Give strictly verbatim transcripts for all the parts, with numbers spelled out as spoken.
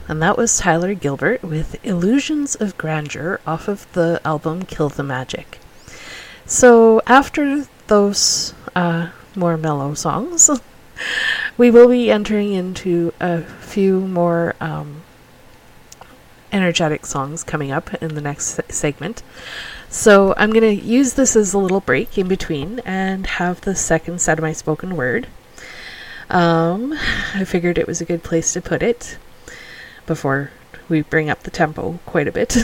And that was Tyler Gilbert with Illusions of Grandeur off of the album Kill the Magic. So after those uh, more mellow songs, we will be entering into a few more um, energetic songs coming up in the next segment. So I'm going to use this as a little break in between and have the second set of my spoken word. Um, I figured it was a good place to put it before we bring up the tempo quite a bit.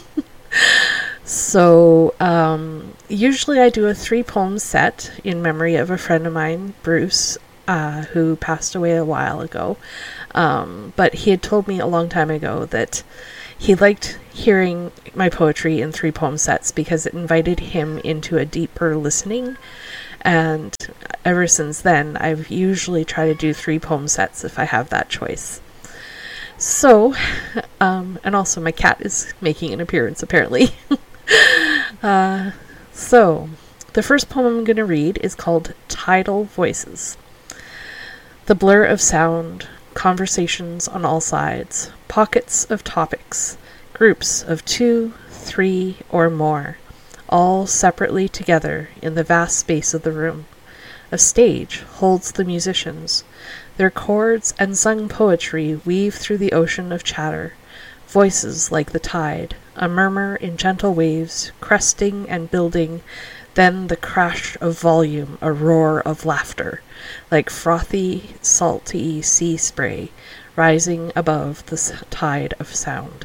So um, usually I do a three poem set in memory of a friend of mine, Bruce, uh, who passed away a while ago. Um, but he had told me a long time ago that he liked hearing my poetry in three poem sets because it invited him into a deeper listening. And ever since then, I've usually tried to do three poem sets if I have that choice. So, um, and also my cat is making an appearance apparently. uh, so, the first poem I'm going to read is called Tidal Voices. The blur of sound, conversations on all sides, pockets of topics, groups of two, three, or more, all separately together in the vast space of the room. A stage holds the musicians. Their chords and sung poetry weave through the ocean of chatter, voices like the tide, a murmur in gentle waves, cresting and building, then the crash of volume, a roar of laughter, like frothy, salty sea spray, rising above the tide of sound.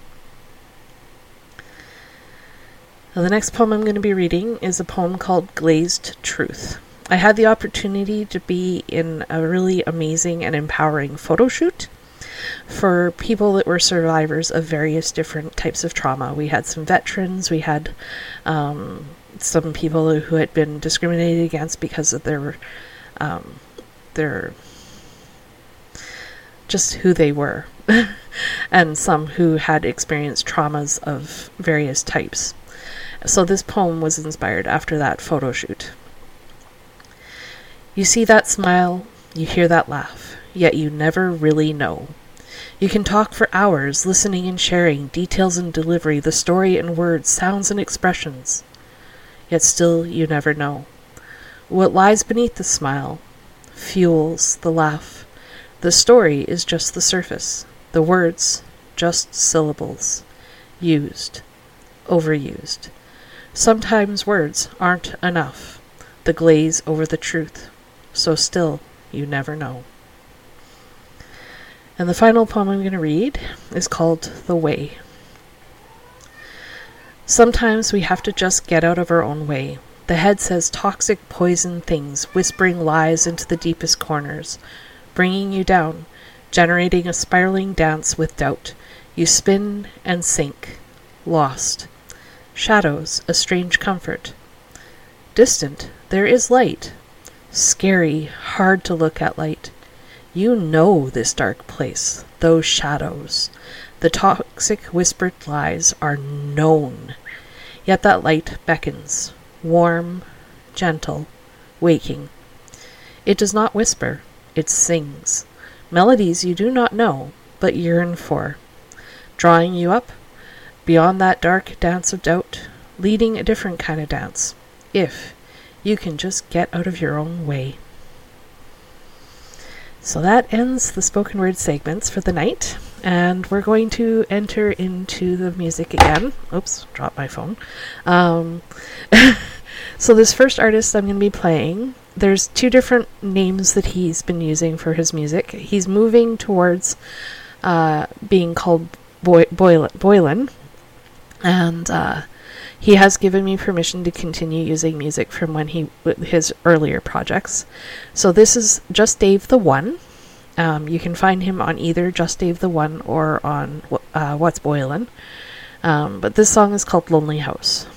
Now, the next poem I'm going to be reading is a poem called Glazed Truth. I had the opportunity to be in a really amazing and empowering photo shoot for people that were survivors of various different types of trauma. We had some veterans, we had um, some people who had been discriminated against because of their, um, their, just who they were, and some who had experienced traumas of various types. So this poem was inspired after that photo shoot. You see that smile, you hear that laugh, yet you never really know. You can talk for hours, listening and sharing, details and delivery, the story and words, sounds and expressions. Yet still you never know. What lies beneath the smile fuels the laugh. The story is just the surface, the words just syllables, used, overused. Sometimes words aren't enough, the glaze over the truth. So still, you never know. And the final poem I'm going to read is called The Way. Sometimes we have to just get out of our own way. The head says toxic poison things, whispering lies into the deepest corners, bringing you down, generating a spiraling dance with doubt. You spin and sink, lost. Shadows, a strange comfort. Distant, there is light. Scary, hard to look at light. You know this dark place, those shadows. The toxic whispered lies are known. Yet that light beckons, warm, gentle, waking. It does not whisper, it sings. Melodies you do not know, but yearn for. Drawing you up, beyond that dark dance of doubt, leading a different kind of dance. If you can just get out of your own way. So that ends the spoken word segments for the night, and we're going to enter into the music again. Oops, dropped my phone. Um, so this first artist I'm going to be playing, there's two different names that he's been using for his music. He's moving towards uh, being called Boy- Boylan, Boylan, and uh, he has given me permission to continue using music from when he his earlier projects. So this is Just Dave the One. Um, you can find him on either Just Dave the One or on uh, What's Boylan. Um, but this song is called Lonely House.